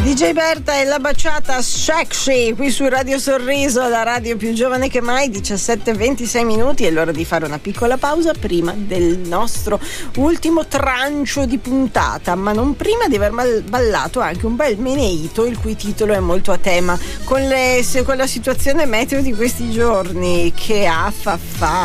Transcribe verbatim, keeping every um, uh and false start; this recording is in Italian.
D J Berta e la baciata sexy qui su Radio Sorriso, la radio più giovane che mai. Diciassette e ventisei minuti, è l'ora di fare una piccola pausa prima del nostro ultimo trancio di puntata, ma non prima di aver ballato anche un bel meneito il cui titolo è molto a tema con, le, con la situazione meteo di questi giorni. Che affa fa